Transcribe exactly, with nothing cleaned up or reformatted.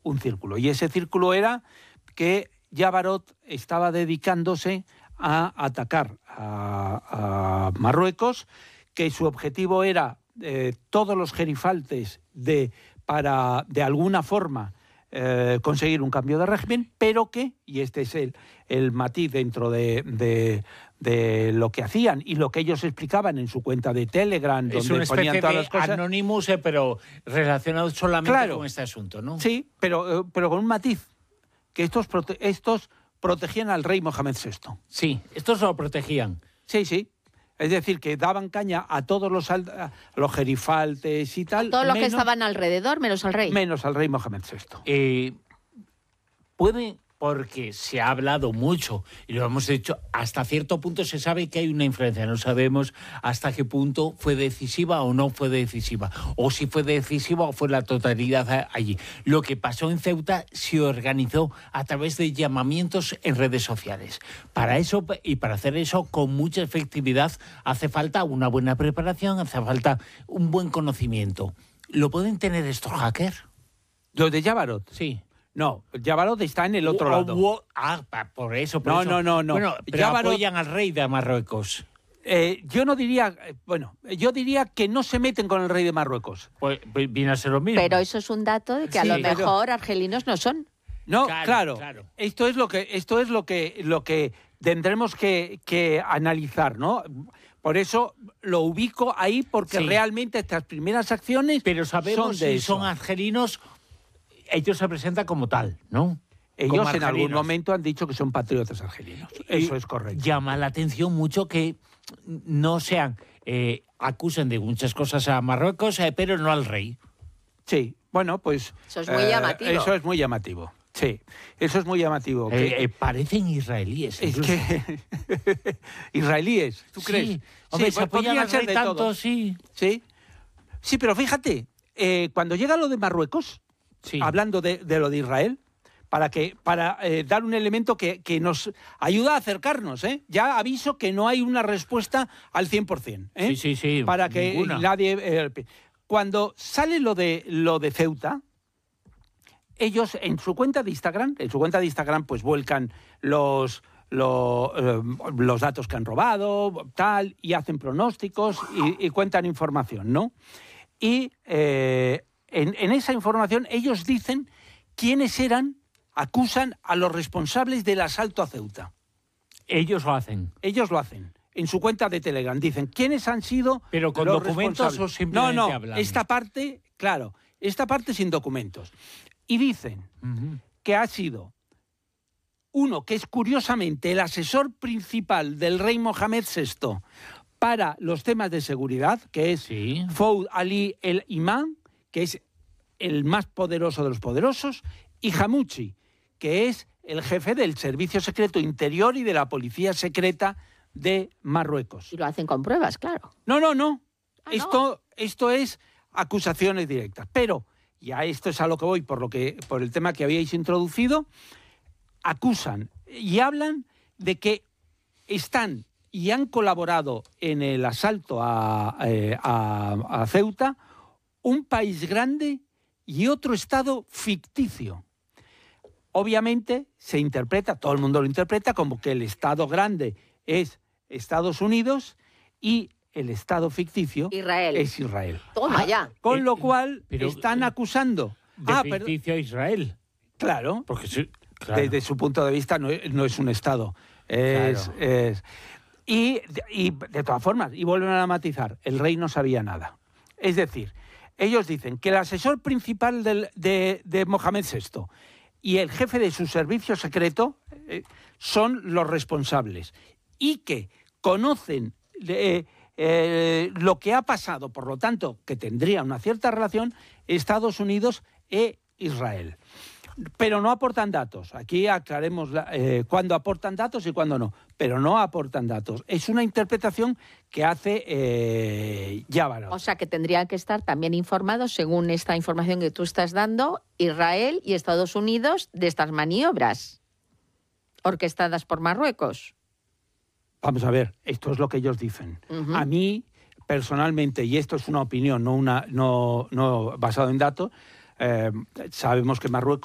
un círculo. Y ese círculo era que Jabarot estaba dedicándose a atacar a, a Marruecos, que su objetivo era eh, todos los gerifaltes de, para, de alguna forma, eh, conseguir un cambio de régimen, pero que, y este es el, el matiz dentro de, de, de lo que hacían y lo que ellos explicaban en su cuenta de Telegram, es donde ponían todas las cosas. Anonymous, eh, pero relacionado solamente claro, con este asunto, ¿no? Sí, pero, pero con un matiz, que estos, prote estos protegían al rey Mohamed sexto. Sí, estos lo protegían. Sí, sí. Es decir, que daban caña a todos los, a los gerifaltes y tal. A todos los menos, que estaban alrededor, menos al rey. Menos al rey Mohamed sexto. Eh, puede, porque se ha hablado mucho, y lo hemos dicho, hasta cierto punto se sabe que hay una influencia. No sabemos hasta qué punto fue decisiva o no fue decisiva, o si fue decisiva o fue la totalidad allí. Lo que pasó en Ceuta se organizó a través de llamamientos en redes sociales. Para eso, y para hacer eso con mucha efectividad, hace falta una buena preparación, hace falta un buen conocimiento. ¿Lo pueden tener estos hackers? ¿Los de Jabarot? Sí. No, Jabarot está en el otro lado. O, ah, por eso, por no, eso. no, no, no. Bueno, pero Jabarot, apoyan al rey de Marruecos. Eh, yo no diría, bueno, yo diría que no se meten con el rey de Marruecos. Pues viene a ser lo mismo. Pero eso es un dato de que sí, a lo mejor pero... argelinos no son. No, claro, claro. claro. Esto es lo que, esto es lo que, lo que tendremos que, que analizar, ¿no? Por eso lo ubico ahí, porque sí. realmente estas primeras acciones pero sabemos son de si eso. son argelinos. Ellos se presentan como tal, ¿no? Ellos en algún momento han dicho que son patriotas argelinos. Eso es correcto. Llama la atención mucho que no sean, eh, acusen de muchas cosas a Marruecos, eh, pero no al rey. Sí, bueno, pues... Eso es muy eh, llamativo. Eso es muy llamativo, sí. Eso es muy llamativo. Eh, que, eh, parecen israelíes. Es incluso. que... ¿Israelíes? ¿Tú sí. crees? Hombre, sí, se apoyan al rey de tanto, todo. sí. Sí, sí, pero fíjate, eh, cuando llega lo de Marruecos... Sí. Hablando de, de lo de Israel, para, que, para eh, dar un elemento que, que nos ayuda a acercarnos. ¿eh? Ya aviso que no hay una respuesta al cien por cien. ¿eh? Sí, sí, sí. Para que ninguna. nadie... Eh, cuando sale lo de, lo de Ceuta, ellos en su cuenta de Instagram, en su cuenta de Instagram pues vuelcan los... Lo, eh, los datos que han robado, tal, y hacen pronósticos y, y cuentan información, ¿no? Y... Eh, En, en esa información ellos dicen quiénes eran, acusan a los responsables del asalto a Ceuta. Ellos lo hacen. Ellos lo hacen. En su cuenta de Telegram dicen quiénes han sido Pero con los documentos o simplemente No, no, hablando. esta parte, claro, esta parte sin documentos. Y dicen uh-huh. que ha sido uno que es curiosamente el asesor principal del rey Mohamed sexto para los temas de seguridad, que es sí. Fouad Ali el Imam, que es el más poderoso de los poderosos, y Hamouchi, que es el jefe del Servicio Secreto Interior y de la Policía Secreta de Marruecos. Y lo hacen con pruebas, claro. No, no, no. Ah, esto, no. esto es acusaciones directas. Pero, y a esto es a lo que voy, por, lo que, por el tema que habíais introducido, acusan y hablan de que están y han colaborado en el asalto a, a, a Ceuta un país grande y otro estado ficticio. Obviamente se interpreta, todo el mundo lo interpreta como que el estado grande es Estados Unidos y el estado ficticio Israel. es Israel. Toma ya. Con Eh, lo cual pero, están acusando de ah, ficticio a Israel. Claro, porque sí, claro. Desde su punto de vista no es, no es un estado. Es, claro. es, y, y de todas formas, y vuelven a matizar, el rey no sabía nada. Es decir, ellos dicen que el asesor principal del, de, de Mohamed sexto y el jefe de su servicio secreto eh, son los responsables y que conocen eh, eh, lo que ha pasado, por lo tanto, que tendría una cierta relación Estados Unidos e Israel. Pero no aportan datos. Aquí aclaremos la, eh, cuándo aportan datos y cuándo no. Pero no aportan datos. Es una interpretación que hace eh, Jabarot. O sea, que tendrían que estar también informados, según esta información que tú estás dando, Israel y Estados Unidos de estas maniobras orquestadas por Marruecos. Vamos a ver, esto es lo que ellos dicen. Uh-huh. A mí, personalmente, y esto es una opinión, no, una, no, no basado en datos, eh, sabemos que Marruecos